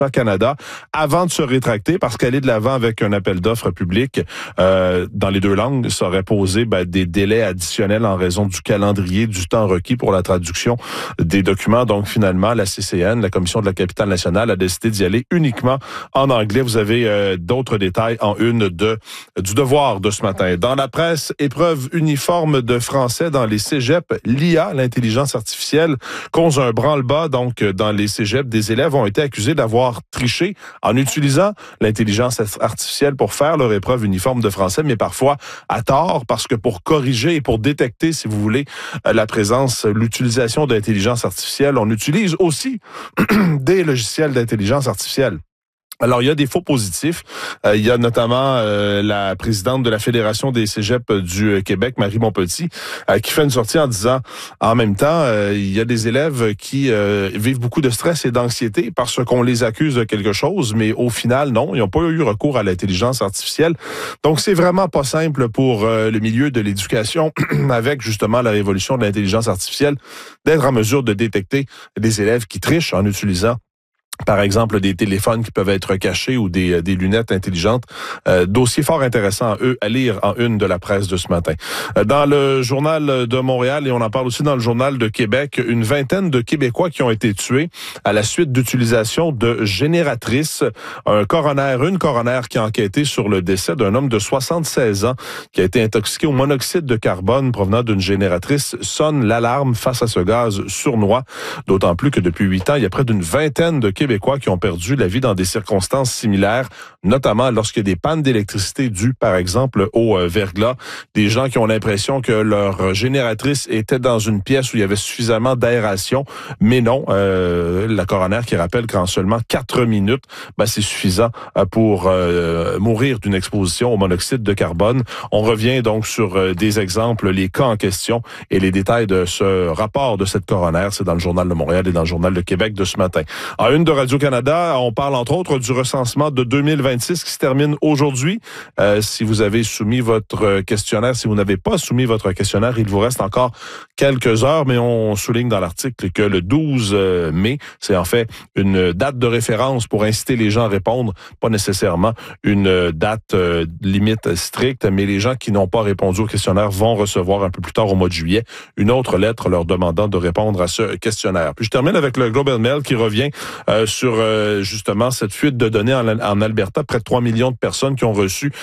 Canada avant de se rétracter parce qu'elle est de l'avant avec un appel d'offres public dans les deux langues. Ça aurait posé des délais additionnels en raison du calendrier, du temps requis pour la traduction des documents. Donc finalement, la CCN, la Commission de la capitale nationale, a décidé d'y aller uniquement en anglais. Vous avez d'autres détails en une du Devoir de ce matin. Dans la presse, épreuve uniforme de français dans les cégeps. L'IA, l'intelligence artificielle, cause un branle-bas. Donc dans les cégeps, des élèves ont été accusés d'avoir triché en utilisant l'intelligence artificielle pour faire leur épreuve uniforme de français, mais parfois à tort, parce que pour corriger et pour détecter, si vous voulez, l'utilisation d'intelligence artificielle, on utilise aussi des logiciels d'intelligence artificielle. Alors, il y a des faux positifs. Il y a notamment la présidente de la Fédération des cégeps du Québec, Marie Montpetit, qui fait une sortie en disant, en même temps, il y a des élèves qui vivent beaucoup de stress et d'anxiété parce qu'on les accuse de quelque chose, mais au final, non, ils n'ont pas eu recours à l'intelligence artificielle. Donc, c'est vraiment pas simple pour le milieu de l'éducation, avec justement la révolution de l'intelligence artificielle, d'être en mesure de détecter des élèves qui trichent en utilisant par exemple, des téléphones qui peuvent être cachés ou des lunettes intelligentes. Dossier fort intéressant à lire en une de la presse de ce matin. Dans le journal de Montréal, et on en parle aussi dans le journal de Québec, une vingtaine de Québécois qui ont été tués à la suite d'utilisation de génératrices. Une coroner qui a enquêté sur le décès d'un homme de 76 ans qui a été intoxiqué au monoxyde de carbone provenant d'une génératrice sonne l'alarme face à ce gaz sournois. D'autant plus que depuis 8 ans, il y a près d'une vingtaine de Québécois qui ont perdu la vie dans des circonstances similaires, notamment lorsqu'il y a des pannes d'électricité dues, par exemple, au verglas. Des gens qui ont l'impression que leur génératrice était dans une pièce où il y avait suffisamment d'aération, mais non. La coroner qui rappelle qu'en seulement 4 minutes, c'est suffisant pour mourir d'une exposition au monoxyde de carbone. On revient donc sur des exemples, les cas en question et les détails de ce rapport de cette coroner. C'est dans le Journal de Montréal et dans le Journal de Québec de ce matin. En une de Radio-Canada, on parle entre autres du recensement de 2026 qui se termine aujourd'hui. Si vous avez soumis votre questionnaire, si vous n'avez pas soumis votre questionnaire, il vous reste encore quelques heures, mais on souligne dans l'article que le 12 mai, c'est en fait une date de référence pour inciter les gens à répondre, pas nécessairement une date limite stricte, mais les gens qui n'ont pas répondu au questionnaire vont recevoir un peu plus tard au mois de juillet une autre lettre leur demandant de répondre à ce questionnaire. Puis je termine avec le Globe and Mail qui revient sur justement cette fuite de données en Alberta. Près de 3 millions de personnes qui ont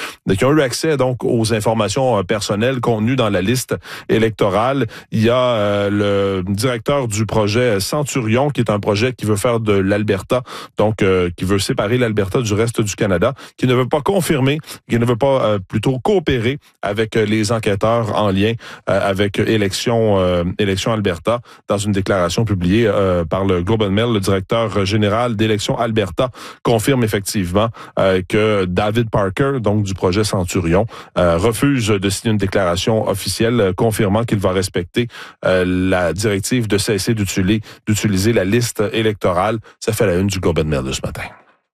eu accès donc aux informations personnelles contenues dans la liste électorale. Il y a le directeur du projet Centurion, qui est un projet qui veut faire de l'Alberta, donc qui veut séparer l'Alberta du reste du Canada, qui ne veut pas confirmer, qui ne veut pas plutôt coopérer avec les enquêteurs en lien avec Élections Alberta. Dans une déclaration publiée par le Globe and Mail, le directeur général d'Élections Alberta confirme effectivement que David Parker, donc du projet Centurion, refuse de signer une déclaration officielle confirmant qu'il va respecter la directive de cesser d'utiliser la liste électorale. Ça fait la une du Globe and Mail de ce matin.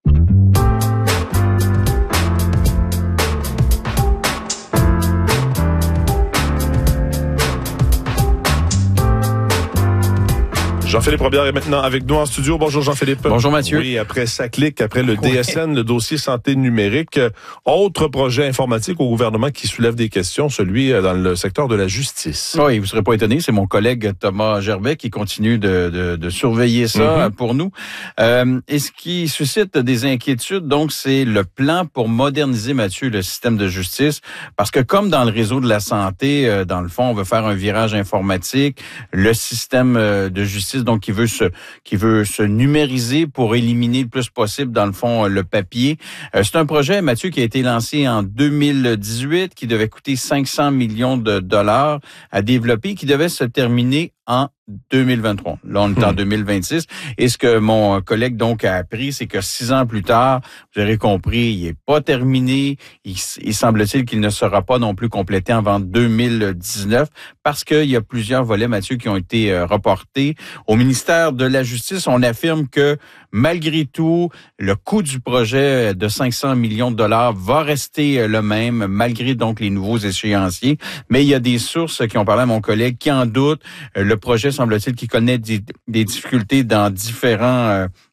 Jean-Philippe Robillard est maintenant avec nous en studio. Bonjour Jean-Philippe. Bonjour Mathieu. Oui, après SACLIC, après le DSN, le dossier santé numérique, autre projet informatique au gouvernement qui soulève des questions, celui dans le secteur de la justice. Oui, vous ne serez pas étonné, c'est mon collègue Thomas Gerbet qui continue de surveiller ça pour nous. Et ce qui suscite des inquiétudes, donc, c'est le plan pour moderniser, Mathieu, le système de justice. Parce que comme dans le réseau de la santé, dans le fond, on veut faire un virage informatique, le système de justice donc qui veut se numériser pour éliminer le plus possible, dans le fond, le papier. C'est un projet, Mathieu, qui a été lancé en 2018, qui devait coûter 500 millions de dollars à développer, qui devait se terminer en 2023. Là, on est en 2026. Et ce que mon collègue donc a appris, c'est que 6 ans plus tard, vous aurez compris, il n'est pas terminé. Il semble-t-il qu'il ne sera pas non plus complété avant 2019 parce qu'il y a plusieurs volets, Mathieu, qui ont été reportés. Au ministère de la Justice, on affirme que malgré tout, le coût du projet de 500 millions de dollars va rester le même, malgré donc les nouveaux échéanciers. Mais il y a des sources qui ont parlé à mon collègue qui en doutent. Le projet, semble-t-il, qui connaît des difficultés dans différents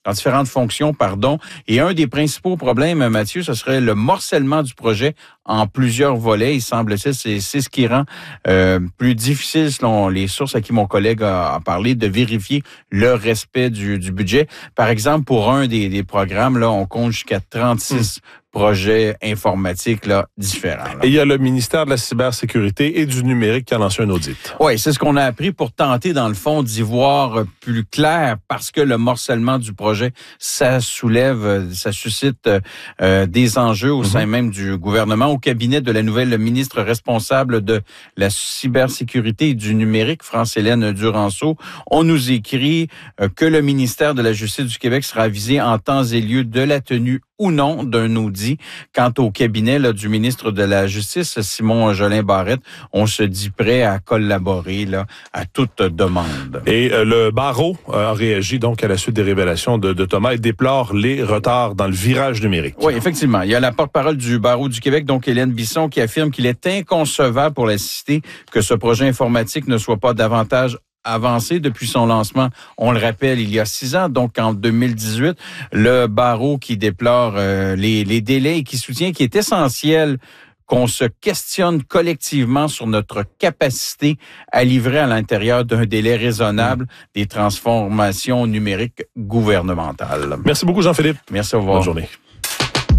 dans différentes fonctions, Et un des principaux problèmes, Mathieu, ce serait le morcellement du projet en plusieurs volets. Il semble-t-il, c'est ce qui rend plus difficile, selon les sources à qui mon collègue a parlé, de vérifier le respect du budget. Par exemple, pour un des programmes, là, on compte jusqu'à 36 projets informatiques différents. Et il y a le ministère de la Cybersécurité et du Numérique qui a lancé un audit. Oui, c'est ce qu'on a appris pour tenter, dans le fond, d'y voir plus clair, parce que le morcellement du projet, ça suscite des enjeux au sein même du gouvernement. Au cabinet de la nouvelle ministre responsable de la cybersécurité et du numérique, France-Hélène Duranceau, on nous écrit que le ministère de la Justice du Québec sera avisé en temps et lieu de la tenue ou non d'un audit. Quant au cabinet du ministre de la Justice, Simon Jolin Barrette, on se dit prêt à collaborer à toute demande. Et le barreau a réagi donc à la suite des révélations de Thomas et déplore les retards dans le virage numérique. Oui, effectivement. Il y a la porte-parole du barreau du Québec, donc Hélène Bisson, qui affirme qu'il est inconcevable pour la cité que ce projet informatique ne soit pas davantage avancé depuis son lancement. On le rappelle, il y a 6 ans, donc en 2018, le barreau qui déplore les délais et qui soutient qu'il est essentiel qu'on se questionne collectivement sur notre capacité à livrer à l'intérieur d'un délai raisonnable des transformations numériques gouvernementales. Merci beaucoup, Jean-Philippe. Merci, au revoir. Bonne journée.